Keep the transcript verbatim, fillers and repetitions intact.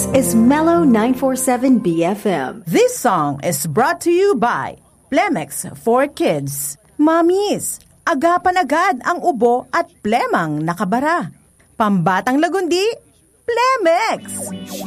This is Mellow nine forty-seven B F M. This song is brought to you by Plemex for Kids. Mamis, agapan agad ang ubo at plemang nakabara. Pambatang lagundi, Plemex!